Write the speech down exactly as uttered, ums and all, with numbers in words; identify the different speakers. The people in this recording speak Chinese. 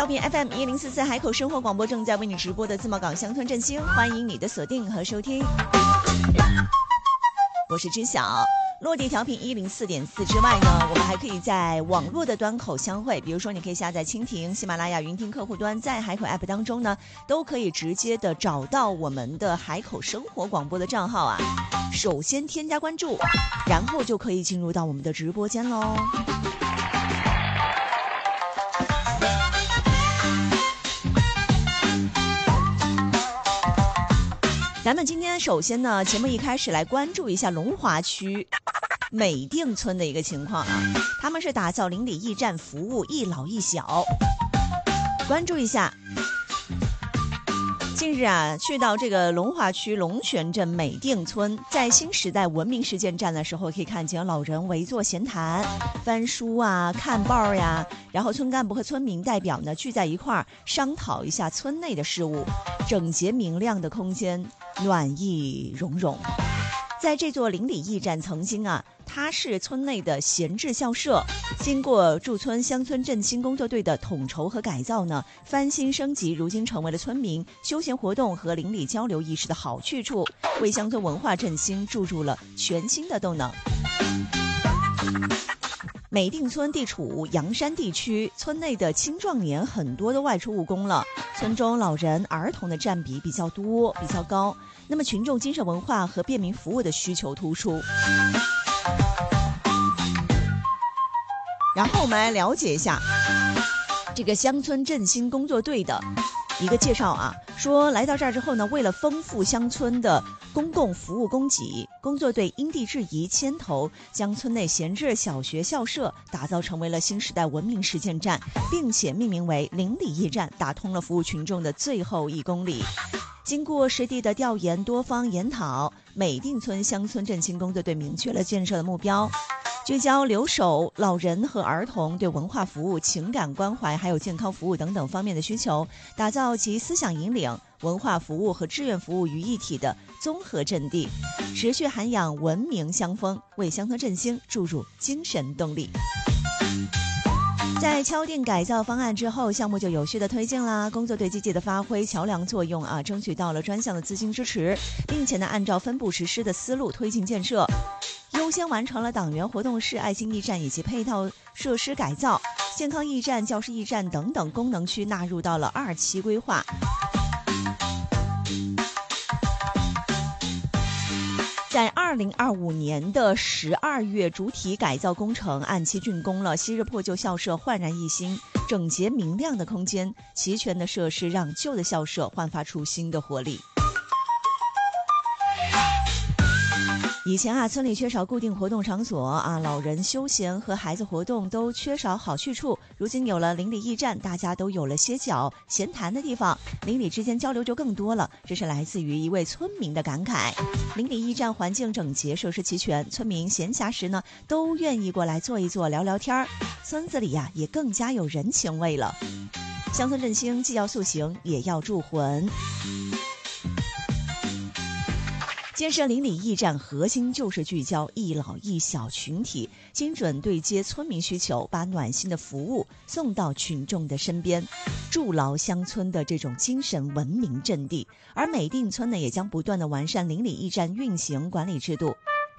Speaker 1: 调频 F M 一零四四海口生活广播正在为你直播的自贸港乡村振兴，欢迎你的锁定和收听。我是知晓。落地调频一零四点四之外呢，我们还可以在网络的端口相会，比如说你可以下载蜻蜓、喜马拉雅云听客户端，在海口 App 当中呢，都可以直接的找到我们的海口生活广播的账号啊。首先添加关注，然后就可以进入到我们的直播间喽。咱们今天首先呢，节目一开始来关注一下龙华区美定村的一个情况啊，他们是打造邻里驿站服务一老一小，关注一下。近日啊，去到这个龙华区龙泉镇美定村，在新时代文明实践站的时候，可以看见老人围坐闲谈、翻书啊、看报呀，然后村干部和村民代表呢聚在一块儿商讨一下村内的事务，整洁明亮的空间，暖意融融。在这座邻里驿站，曾经啊，它是村内的闲置校舍，经过驻村乡村振兴工作队的统筹和改造呢，翻新升级，如今成为了村民休闲活动和邻里交流意识的好去处，为乡村文化振兴注入了全新的动能。美定村地处阳山地区，村内的青壮年很多都外出务工了，村中老人儿童的占比比较多比较高，那么群众精神文化和便民服务的需求突出。然后我们来了解一下这个乡村振兴工作队的一个介绍啊，说来到这儿之后呢，为了丰富乡村的公共服务供给，工作队因地制宜牵头，将村内闲置小学校舍打造成为了新时代文明实践站，并且命名为邻里驿站，打通了服务群众的最后一公里。经过实地的调研，多方研讨，美定村乡村振兴工作队明确了建设的目标，聚焦留守老人和儿童对文化服务、情感关怀还有健康服务等等方面的需求，打造集思想引领、文化服务和志愿服务于一体的综合阵地，持续涵养文明乡风，为乡村振兴注入精神动力。在敲定改造方案之后，项目就有序的推进啦。工作队积极的发挥桥梁作用啊，争取到了专项的资金支持，并且呢，按照分步实施的思路推进建设，优先完成了党员活动室、爱心驿站以及配套设施改造，健康驿站、教师驿站等等功能区纳入到了二期规划。在二零二五年的十二月，主体改造工程按期竣工了。昔日破旧校舍焕然一新，整洁明亮的空间，齐全的设施让旧的校舍焕发出新的活力。以前啊，村里缺少固定活动场所啊，老人休闲和孩子活动都缺少好去处。如今有了邻里驿站，大家都有了歇脚闲谈的地方，邻里之间交流就更多了。这是来自于一位村民的感慨。邻里驿站环境整洁，设施齐全，村民闲暇时呢，都愿意过来坐一坐，聊聊天，村子里呀、啊、也更加有人情味了。乡村振兴既要塑形，也要铸魂。建设邻里驿站核心就是聚焦一老一小群体，精准对接村民需求，把暖心的服务送到群众的身边，筑牢乡村的这种精神文明阵地。而美定村呢，也将不断的完善邻里驿站运行管理制度，